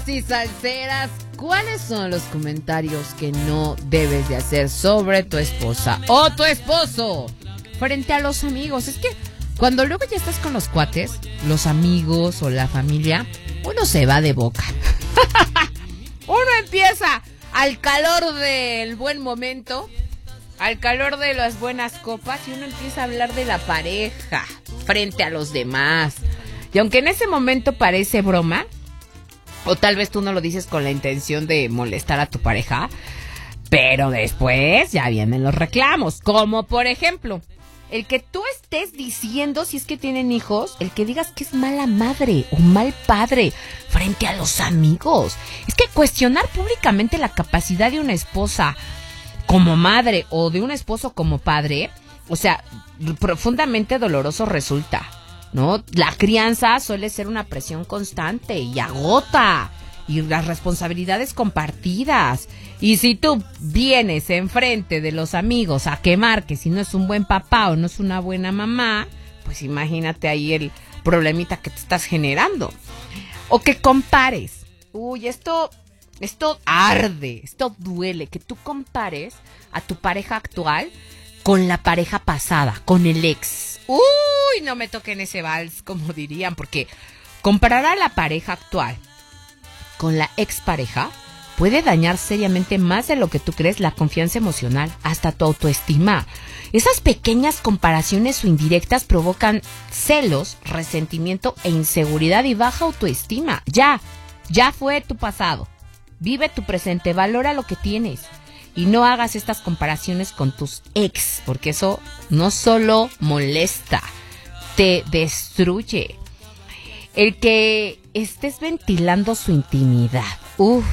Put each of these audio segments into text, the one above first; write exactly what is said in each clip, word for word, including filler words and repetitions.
Sí, salseras, ¿cuáles son los comentarios que no debes de hacer sobre tu esposa o tu esposo frente a los amigos? Es que cuando luego ya estás con los cuates, los amigos o la familia, uno se va de boca. Uno empieza al calor del buen momento, al calor de las buenas copas, y uno empieza a hablar de la pareja frente a los demás. Y aunque en ese momento parece broma, o tal vez tú no lo dices con la intención de molestar a tu pareja, pero después ya vienen los reclamos. Como por ejemplo, el que tú estés diciendo, si es que tienen hijos, el que digas que es mala madre o mal padre frente a los amigos. Es que cuestionar públicamente la capacidad de una esposa como madre o de un esposo como padre, o sea, profundamente doloroso resulta, ¿no? La crianza suele ser una presión constante y agota, y las responsabilidades compartidas. Y si tú vienes enfrente de los amigos a quemar que si no es un buen papá o no es una buena mamá, pues imagínate ahí el problemita que te estás generando. O que compares. Uy, esto, esto arde, esto duele, que tú compares a tu pareja actual con la pareja pasada, con el ex. Uy, no me toquen ese vals, como dirían, porque comparar a la pareja actual con la expareja puede dañar seriamente, más de lo que tú crees, la confianza emocional, hasta tu autoestima. Esas pequeñas comparaciones o indirectas provocan celos, resentimiento e inseguridad y baja autoestima. Ya, ya fue tu pasado. Vive tu presente, valora lo que tienes. Y no hagas estas comparaciones con tus ex, porque eso no solo molesta, te destruye. El que estés ventilando su intimidad. Uy,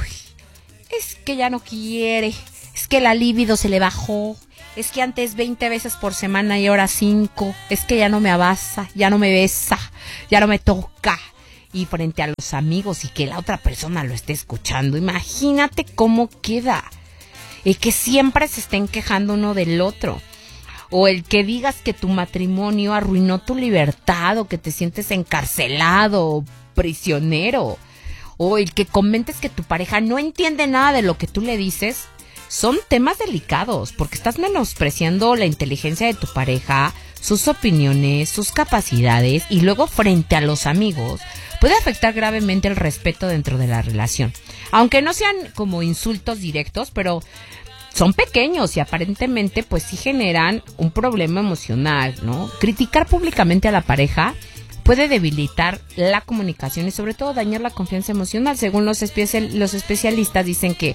es que ya no quiere, es que la libido se le bajó, es que antes veinte veces por semana y ahora cinco, es que ya no me abraza, ya no me besa, ya no me toca. Y frente a los amigos y que la otra persona lo esté escuchando, imagínate cómo queda. El que siempre se estén quejando uno del otro. O el que digas que tu matrimonio arruinó tu libertad, o que te sientes encarcelado o prisionero. O el que comentes que tu pareja no entiende nada de lo que tú le dices. Son temas delicados, porque estás menospreciando la inteligencia de tu pareja, sus opiniones, sus capacidades, y luego frente a los amigos puede afectar gravemente el respeto dentro de la relación. Aunque no sean como insultos directos, pero son pequeños y aparentemente pues sí generan un problema emocional, ¿no? Criticar públicamente a la pareja puede debilitar la comunicación y sobre todo dañar la confianza emocional. Según los, espe- los especialistas dicen que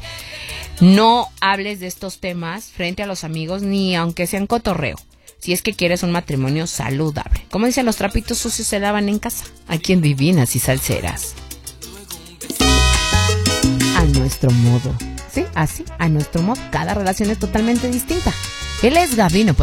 no hables de estos temas frente a los amigos, ni aunque sean cotorreo, si es que quieres un matrimonio saludable. Como dicen, los trapitos sucios se lavan en casa. Aquí en Divinas y Salseras. A nuestro modo. Sí, así, a nuestro modo. Cada relación es totalmente distinta. Él es Gabino.